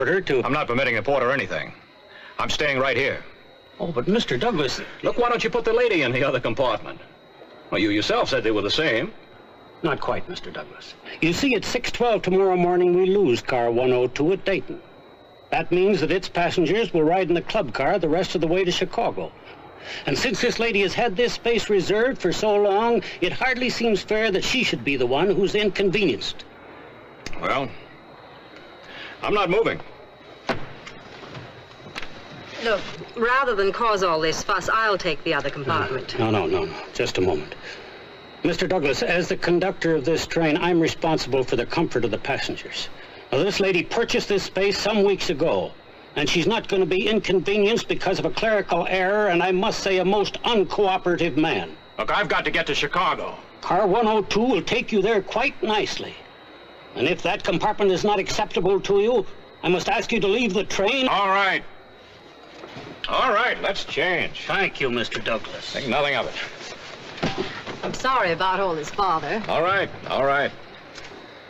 I'm not permitting a porter or anything. I'm staying right here. Oh, but Mr. Douglas... Look, why don't you put the lady in the other compartment? Well, you yourself said they were the same. Not quite, Mr. Douglas. You see, at 6:12 tomorrow morning, we lose car 102 at Dayton. That means that its passengers will ride in the club car the rest of the way to Chicago. And since this lady has had this space reserved for so long, it hardly seems fair that she should be the one who's inconvenienced. Well, I'm not moving. Look, rather than cause all this fuss, I'll take the other compartment. No. Just a moment. Mr. Douglas, as the conductor of this train, I'm responsible for the comfort of the passengers. Now, this lady purchased this space some weeks ago, and she's not going to be inconvenienced because of a clerical error, and I must say a most uncooperative man. Look, I've got to get to Chicago. Car 102 will take you there quite nicely. And if that compartment is not acceptable to you, I must ask you to leave the train. All right, let's change. Thank you, Mr. Douglas. Think nothing of it. I'm sorry about all this bother. All right.